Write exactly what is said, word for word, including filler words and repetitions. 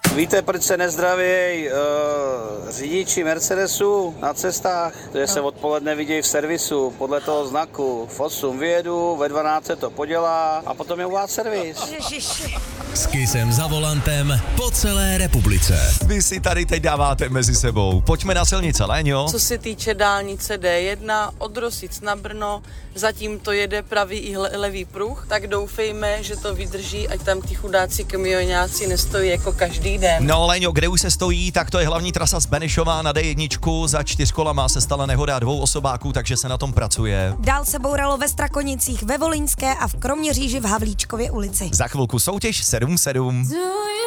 Víte, proč se nezdravějí uh, řidiči Mercedesu na cestách? Že se odpoledne vidějí v servisu podle toho znaku. V osm vyjedu, ve dvanáct se to podělá a potom je u vás servis. Ježiši. S Kissem za volantem po celé republice. Vy si tady teď dáváte mezi sebou. Pojďme na silnice, Léňo. Co se týče dálnice D jedna od Rosic na Brno, zatím to jede pravý i levý pruh, tak doufejme, že to vydrží, ať tam ti chudáci kamioňáci nestojí jako každý den. No, Léňo, kde už se stojí, tak to je hlavní trasa z Benešova na D jedna. Za čtyřkolama se stala nehoda dvou osobáků, takže se na tom pracuje. Dál se bouralo ve Strakonicích, ve Volyňské a v Kroměříži v Havlíčkově ulici. Za chvilku soutěž sedm sedm.